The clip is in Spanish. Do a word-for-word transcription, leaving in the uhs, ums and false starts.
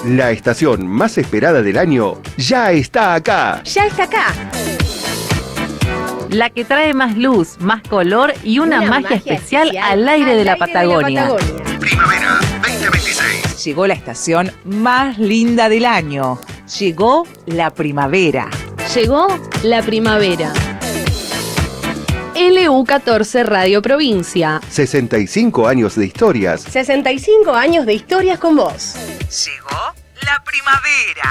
La estación más esperada del año ya está acá. Ya está acá. La que trae más luz, más color y una, una magia, magia especial, especial al aire, al de, la aire Patagonia. de la Patagonia. Primavera veinte veintiséis. Llegó la estación más linda del año. Llegó la primavera. Llegó la primavera. L U catorce Radio Provincia. sesenta y cinco años de historias. sesenta y cinco años de historias con vos. Llegó la primavera.